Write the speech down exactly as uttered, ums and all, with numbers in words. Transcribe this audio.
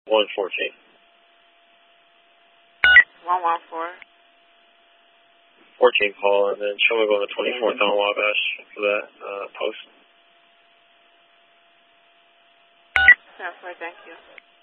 one fourteen. one one four. fourteen call, and then show me on the twenty-fourth on Wabash for that uh, post. ten four, thank you.